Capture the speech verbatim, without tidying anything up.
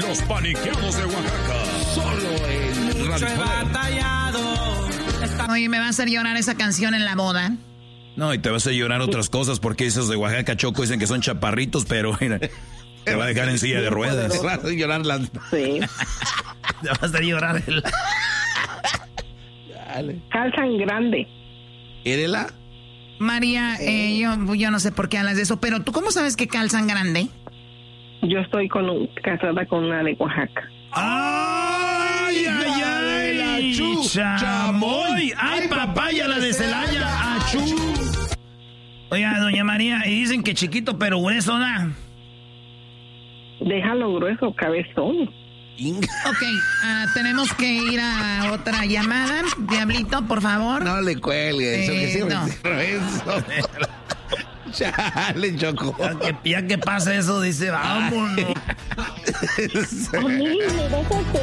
los paniqueados de Oaxaca. Solo en Mucho he batallado. Oye, ¿me va a hacer llorar esa canción en la boda? No, y te vas a llorar otras cosas porque esos de Oaxaca, Choco, dicen que son chaparritos, pero mira, te va a dejar en silla de ruedas. Te vas a llorar las... Sí. Te vas a llorar el... Dale. Calzan grande. ¿Érela? María, eh, yo, yo no sé por qué hablas de eso, pero ¿tú cómo sabes que calzan grande? Yo estoy con un, casada con una de Oaxaca. ¡Ay, ay, ay! Achú, ¡Chamoy! ¡Ay, papaya, la de Celaya! ¡Achú! Oiga, doña María, y dicen que chiquito pero grueso, ¿no? Déjalo grueso, cabezón. Ok, uh, tenemos que ir a otra llamada. Diablito, por favor. No le cuelgue. Eso Eh, que siempre no. te eso. Chale, Choco. Ya que, ya que pasa eso, dice, vámonos. A mí me vas a